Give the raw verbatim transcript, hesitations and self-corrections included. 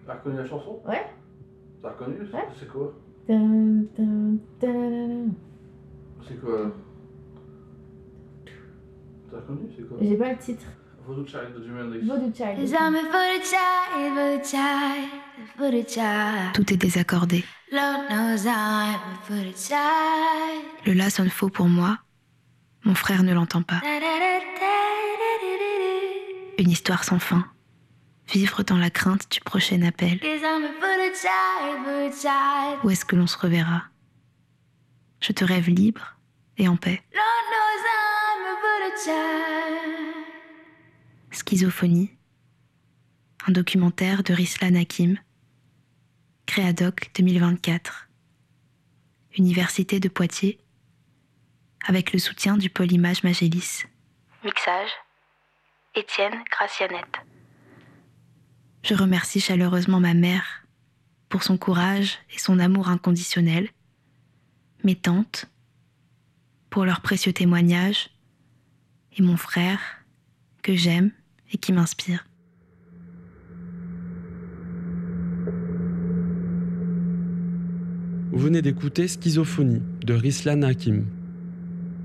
T'as reconnu la chanson? Ouais. T'as reconnu? Ouais. C'est quoi? Dun, dun, dun. C'est quoi alors? T'as reconnu? C'est quoi? J'ai pas le titre. Voodoo Child de Jimi Hendrix. Voodoo Child. Cause I'm a voodoo child, voodoo child, voodoo child. Tout est désaccordé. Lord knows I'm a voodoo child. Le la sonne faux pour moi. Mon frère ne l'entend pas. Une histoire sans fin. Vivre dans la crainte du prochain appel. Cause I'm a voodoo child, voodoo child. Où est-ce que l'on se reverra? Je te rêve libre et en paix. Lord knows I'm a voodoo child. Schizophonie. Un documentaire de Rislan Hakim. Créadoc deux mille vingt-quatre. Université de Poitiers. Avec le soutien du pôle Image Magélis. Mixage. Étienne Gracianette. Je remercie chaleureusement ma mère pour son courage et son amour inconditionnel, mes tantes pour leurs précieux témoignages et mon frère que j'aime et qui m'inspire. Vous venez d'écouter Schizophonie de Rislan Hakim.